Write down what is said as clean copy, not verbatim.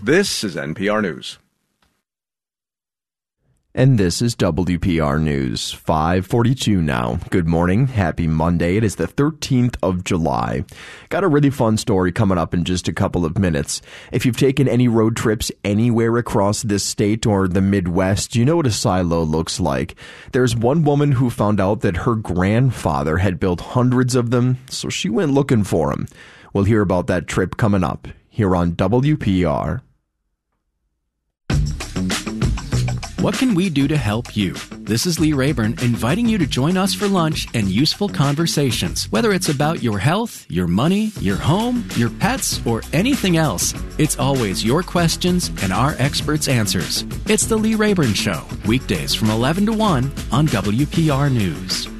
This is NPR News. And this is WPR News, 5:42 now. Good morning. Happy Monday. It is the 13th of July. Got a really fun story coming up in just a couple of minutes. If you've taken any road trips anywhere across this state or the Midwest, you know what a silo looks like. There's one woman who found out that her grandfather had built hundreds of them, so she went looking for them. We'll hear about that trip coming up here on WPR. What can we do to help you? This is Lee Rayburn inviting you to join us for lunch and useful conversations. Whether it's about your health, your money, your home, your pets, or anything else, it's always your questions and our experts' answers. It's the Lee Rayburn Show, weekdays from 11 to 1 on WPR News.